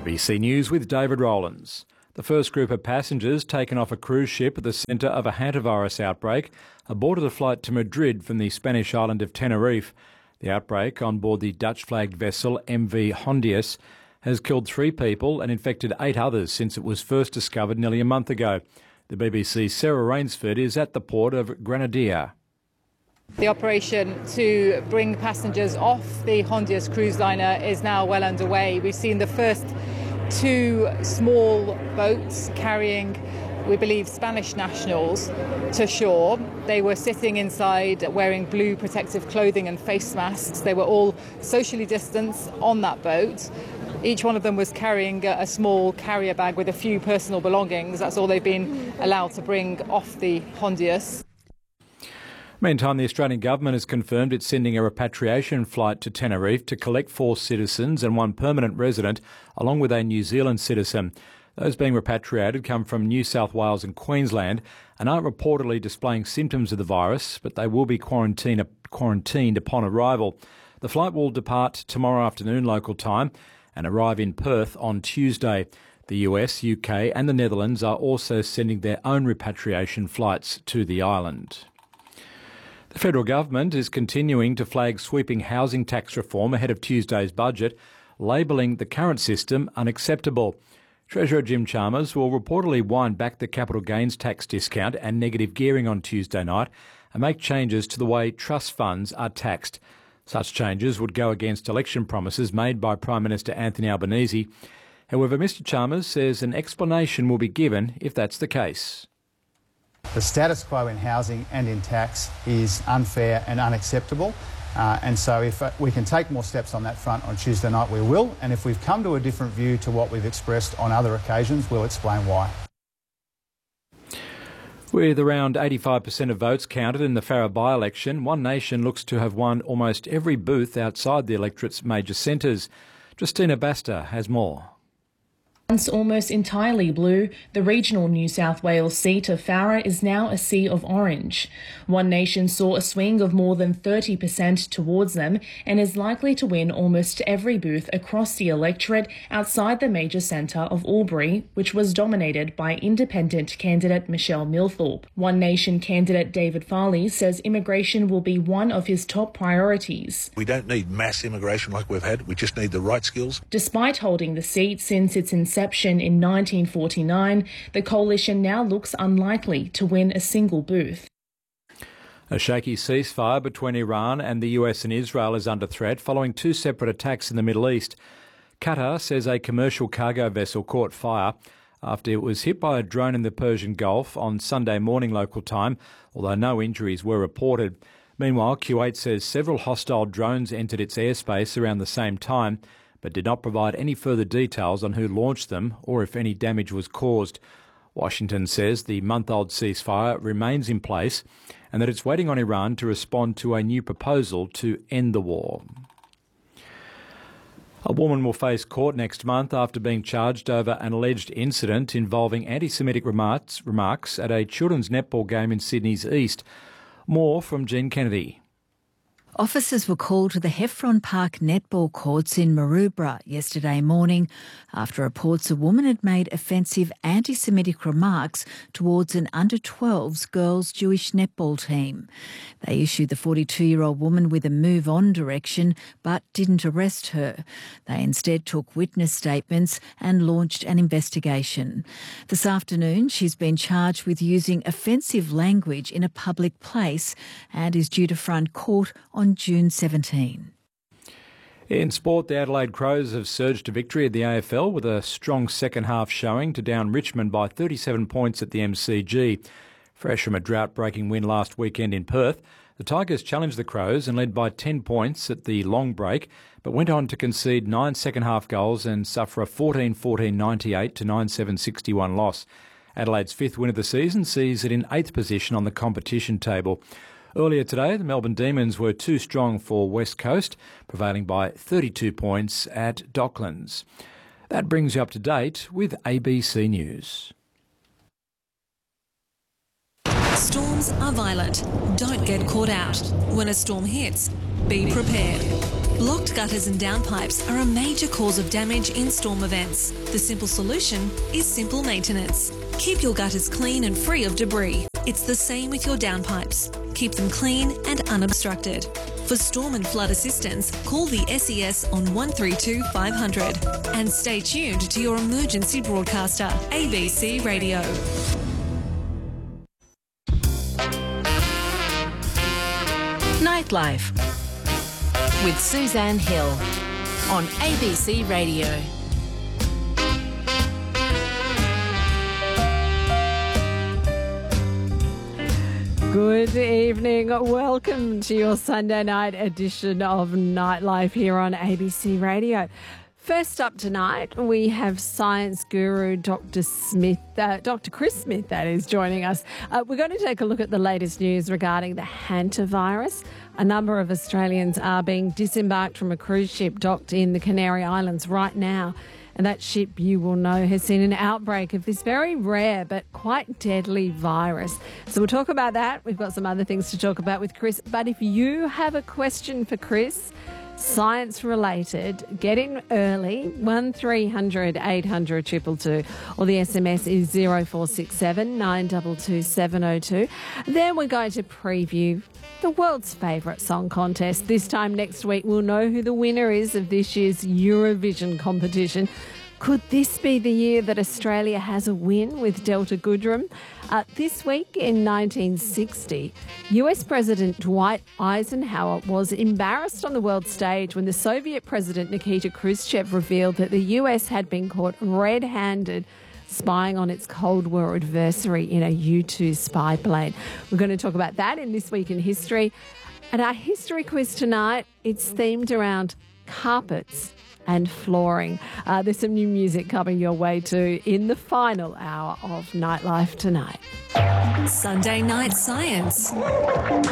ABC News with David Rowlands. The first group of passengers taken off a cruise ship at the centre of a hantavirus outbreak aborted a flight to Madrid from the Spanish island of Tenerife. The outbreak on board the Dutch-flagged vessel MV Hondius has killed 3 people and infected 8 others since it was first discovered nearly a month ago. The BBC's Sarah Rainsford is at the port of Granadilla. The operation to bring passengers off the Hondius cruise liner is now well underway. We've seen the first 2 small boats carrying, we believe, Spanish nationals to shore. They were sitting inside wearing blue protective clothing and face masks. They were all socially distanced on that boat. Each one of them was carrying a small carrier bag with a few personal belongings. That's all they've been allowed to bring off the Hondius. Meantime, the Australian government has confirmed it's sending a repatriation flight to Tenerife to collect 4 citizens and 1 permanent resident, along with a New Zealand citizen. Those being repatriated come from New South Wales and Queensland and aren't reportedly displaying symptoms of the virus, but they will be quarantined upon arrival. The flight will depart tomorrow afternoon local time and arrive in Perth on Tuesday. The US, UK and the Netherlands are also sending their own repatriation flights to the island. The federal government is continuing to flag sweeping housing tax reform ahead of Tuesday's budget, labelling the current system unacceptable. Treasurer Jim Chalmers will reportedly wind back the capital gains tax discount and negative gearing on Tuesday night and make changes to the way trust funds are taxed. Such changes would go against election promises made by Prime Minister Anthony Albanese. However, Mr Chalmers says an explanation will be given if that's the case. The status quo in housing and in tax is unfair and unacceptable. And so if we can take more steps on that front on Tuesday night, we will. And if we've come to a different view to what we've expressed on other occasions, we'll explain why. With around 85% of votes counted in the Farrer by-election, One Nation looks to have won almost every booth outside the electorate's major centres. Justina Basta has more. Once almost entirely blue, the regional New South Wales seat of Farrer is now a sea of orange. One Nation saw a swing of more than 30% towards them and is likely to win almost every booth across the electorate outside the major centre of Albury, which was dominated by independent candidate Michelle Milthorpe. One Nation candidate David Farley says immigration will be one of his top priorities. We don't need mass immigration like we've had, we just need the right skills. Despite holding the seat since its inception in 1949, the coalition now looks unlikely to win a single booth. A shaky ceasefire between Iran and the US and Israel is under threat following 2 separate attacks in the Middle East. Qatar says a commercial cargo vessel caught fire after it was hit by a drone in the Persian Gulf on Sunday morning local time, although no injuries were reported. Meanwhile, Kuwait says several hostile drones entered its airspace around the same time, but did not provide any further details on who launched them or if any damage was caused. Washington says the month-old ceasefire remains in place and that it's waiting on Iran to respond to a new proposal to end the war. A woman will face court next month after being charged over an alleged incident involving anti-Semitic remarks at a children's netball game in Sydney's East. More from Jean Kennedy. Officers were called to the Heffron Park netball courts in Maroubra yesterday morning after reports a woman had made offensive anti-Semitic remarks towards an under-12s girls' Jewish netball team. They issued the 42-year-old woman with a move-on direction but didn't arrest her. They instead took witness statements and launched an investigation. This afternoon, she's been charged with using offensive language in a public place and is due to front court on June 17. In sport, the Adelaide Crows have surged to victory at the AFL with a strong second-half showing to down Richmond by 37 points at the MCG. Fresh from a drought-breaking win last weekend in Perth, the Tigers challenged the Crows and led by 10 points at the long break, but went on to concede 9 second-half goals and suffer a 14-14-98 to 9-7-61 loss. Adelaide's 5th win of the season sees it in 8th position on the competition table. Earlier today, the Melbourne Demons were too strong for West Coast, prevailing by 32 points at Docklands. That brings you up to date with ABC News. Storms are violent. Don't get caught out. When a storm hits, be prepared. Blocked gutters and downpipes are a major cause of damage in storm events. The simple solution is simple maintenance. Keep your gutters clean and free of debris. It's the same with your downpipes. Keep them clean and unobstructed. For storm and flood assistance, call the SES on 132 500 and stay tuned to your emergency broadcaster, ABC Radio. Nightlife with Suzanne Hill on ABC Radio. Good evening. Welcome to your Sunday night edition of Nightlife here on ABC Radio. First up tonight, we have science guru Dr. Chris Smith, that is, joining us. We're going to take a look at the latest news regarding the hantavirus. A number of Australians are being disembarked from a cruise ship docked in the Canary Islands right now. And that ship, you will know, has seen an outbreak of this very rare but quite deadly virus. So we'll talk about that. We've got some other things to talk about with Chris. But if you have a question for Chris, science related, get in early, 1300 800 222, or the SMS is 0467 922 702. Then we're going to preview the world's favourite song contest. This time next week, we'll know who the winner is of this year's Eurovision competition. Could this be the year that Australia has a win with Delta Goodrem? This week in 1960, US President Dwight Eisenhower was embarrassed on the world stage when the Soviet President Nikita Khrushchev revealed that the US had been caught red-handed spying on its Cold War adversary in a U-2 spy plane. We're going to talk about that in This Week in History. And our history quiz tonight, it's themed around carpets and flooring. There's some new music coming your way too in the final hour of Nightlife tonight. Sunday Night Science.